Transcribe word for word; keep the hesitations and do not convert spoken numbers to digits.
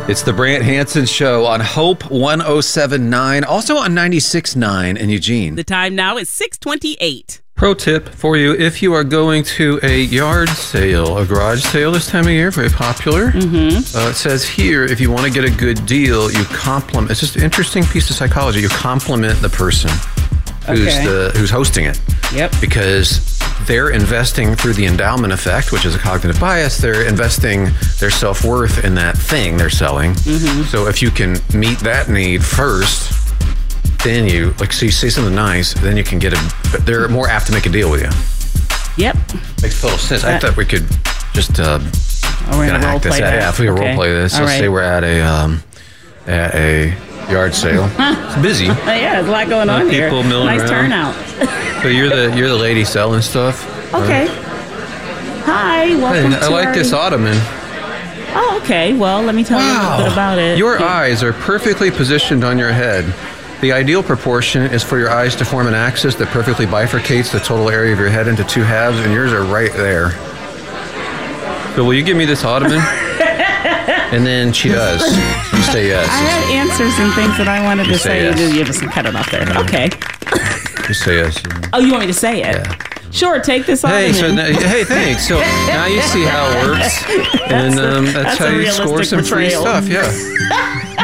It's the Brant Hansen Show on Hope one oh seven point nine, also on ninety-six point nine in Eugene. The time now is six twenty-eight. Pro tip for you, if you are going to a yard sale, a garage sale this time of year, very popular. Mm-hmm. Uh, it says here, if you want to get a good deal, you compliment. It's just an interesting piece of psychology. You compliment the person who's Okay. the who's hosting it. Yep. Because they're investing through the endowment effect, which is a cognitive bias. They're investing their self-worth in that thing they're selling. Mm-hmm. So if you can meet that need first, then you, like, so you say something nice, then you can get a, they're more apt to make a deal with you. Yep. Makes total sense. I thought we could just uh, Oh, we're kind of gonna role act this play out. that. Yeah, if we Okay. role play this, All let's right. say we're at a, um, at a yard sale. It's busy. Oh, yeah, there's a lot going lot on of here. people milling Nice around. turnout. So you're the you're the lady selling stuff. Okay. Hi, welcome Hey, I to like our... this ottoman. Oh, okay. Well, let me tell you a little bit about it. Your Yeah. eyes are perfectly positioned on your head. The ideal proportion is for your eyes to form an axis that perfectly bifurcates the total area of your head into two halves, and yours are right there. So will you give me this ottoman? And then she does. You say yes. I had answers and things that I wanted You to say say. yes. You just cut it off there. Yeah. Okay. Just say yes. Oh, you want me to say it? Yeah. Sure, take this off. Hey, so now, hey, thanks. So now you see how it works, and um, that's, that's how a you score realistic some free portrayal. stuff. Yeah.